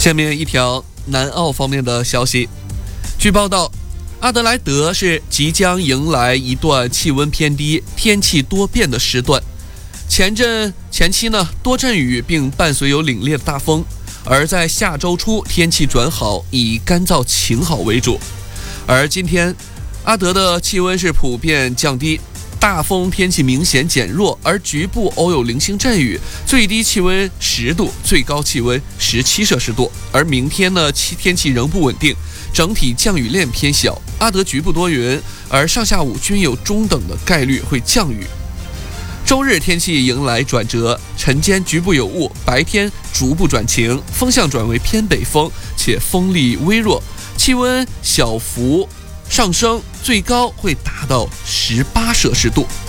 下面一条南澳方面的消息，据报道，阿德莱德是即将迎来一段气温偏低、天气多变的时段。前期呢多阵雨，并伴随有凛冽的大风，而在下周初天气转好，以干燥晴好为主。而今天阿德的气温是普遍降低，大风天气明显减弱，而局部偶有零星阵雨，最低气温10度，最高气温17摄氏度。而明天呢，天气仍不稳定，整体降雨量偏小，阿德局部多云，而上下午均有中等的概率会降雨。周日天气迎来转折，晨间局部有雾，白天逐步转晴，风向转为偏北风，且风力微弱，气温小幅上升，最高会达到18摄氏度。